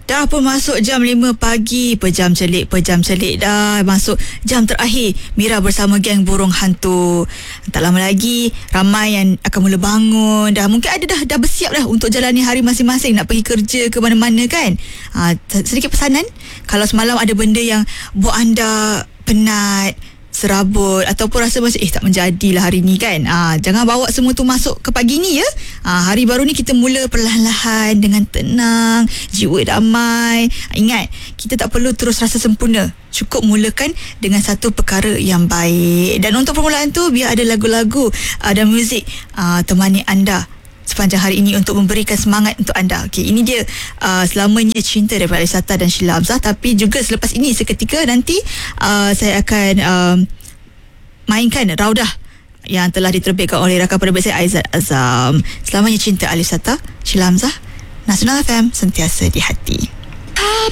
Dah pun masuk jam 5 pagi. Pejam celik dah masuk jam terakhir Mira bersama geng burung hantu. Tak lama lagi ramai yang akan mula bangun. Mungkin ada dah bersiap dah untuk jalani hari masing-masing, nak pergi kerja ke mana-mana kan. Sedikit pesanan, kalau semalam ada benda yang buat anda penat, serabut ataupun rasa macam tak menjadilah hari ni kan, jangan bawa semua tu masuk ke pagi ni ya. Hari baru ni kita mula perlahan-lahan dengan tenang, jiwa damai. Ingat, kita tak perlu terus rasa sempurna, cukup mulakan dengan satu perkara yang baik. Dan untuk permulaan tu, biar ada lagu-lagu dan muzik temani anda sepanjang hari ini untuk memberikan semangat untuk anda. Okey, ini dia Selamanya Cinta daripada Alisata dan Sheila Hamzah. Tapi juga selepas ini seketika nanti saya akan mainkan Raudah yang telah diterbitkan oleh rakan penerbit saya Aizat Azam. Selamanya Cinta Alisata, Sheila Hamzah, Nasional FM, sentiasa di hati.